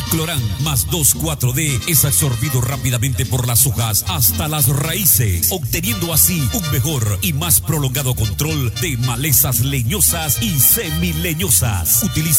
Clorán más 2,4-D es absorbido rápidamente por las hojas hasta las raíces, obteniendo así un mejor y más prolongado control de malezas leñosas y semileñosas. Utiliza